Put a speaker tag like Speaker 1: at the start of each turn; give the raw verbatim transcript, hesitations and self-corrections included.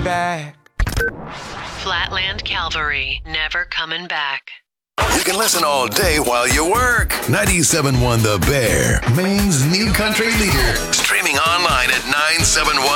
Speaker 1: back.
Speaker 2: Flatland Calvary, never coming back.
Speaker 3: You can listen all day while you work. ninety-seven point one The Bear, Maine's new country leader. Streaming online at nine seven one